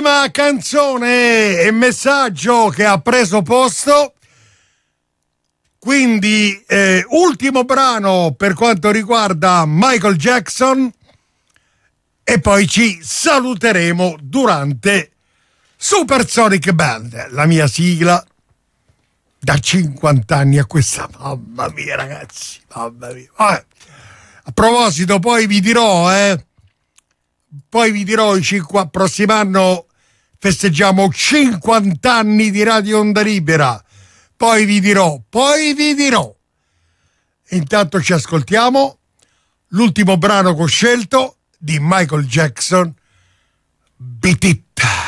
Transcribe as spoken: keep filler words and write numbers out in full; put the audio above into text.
Ultima canzone e messaggio che ha preso posto. Quindi eh, ultimo brano per quanto riguarda Michael Jackson e poi ci saluteremo durante Supersonic Band, la mia sigla da cinquanta anni a questa. Mamma mia ragazzi, mamma mia. Vabbè. A proposito, poi vi dirò, eh, poi vi dirò, il cinqu- prossimo anno festeggiamo cinquanta anni di Radio Onda Libera. Poi vi dirò, poi vi dirò. Intanto ci ascoltiamo l'ultimo brano che ho scelto di Michael Jackson, Beat It.